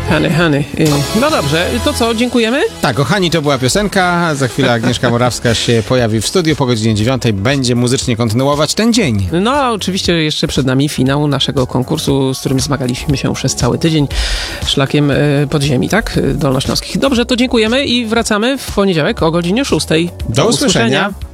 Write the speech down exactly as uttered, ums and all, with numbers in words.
Honey, honey. No dobrze, to co, dziękujemy? Tak, o Hani to była piosenka. Za chwilę Agnieszka Morawska się pojawi w studiu. Po godzinie dziewiątej będzie muzycznie kontynuować ten dzień. No a oczywiście jeszcze przed nami finał naszego konkursu, z którym zmagaliśmy się przez cały tydzień szlakiem podziemi, tak? Dolnośląskich. Dobrze, to dziękujemy i wracamy w poniedziałek o godzinie szóstej. Do, Do usłyszenia. usłyszenia.